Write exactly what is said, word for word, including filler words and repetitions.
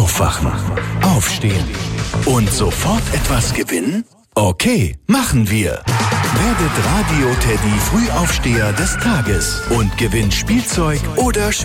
Aufwachen, aufstehen und sofort etwas gewinnen? Okay, machen wir. Werdet Radio Teddy Frühaufsteher des Tages und gewinnt Spielzeug oder